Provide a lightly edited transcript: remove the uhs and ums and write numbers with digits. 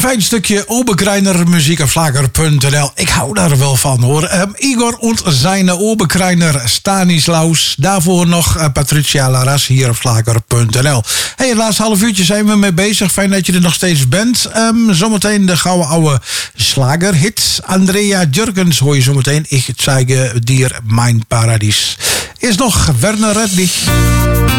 fijn stukje Oberkreiner muziek op slager.nl. Ik hou daar wel van hoor. Igor en zijn Oberkreiner Stanislaus. Daarvoor nog Patricia Laras hier op slager.nl. Hey, het laatste half uurtje zijn we mee bezig. Fijn dat je er nog steeds bent. Zometeen de gouden oude slagerhits. Andrea Jurgens hoor je zometeen. Ik zeige dir mijn paradies. Is nog Werner Redlich.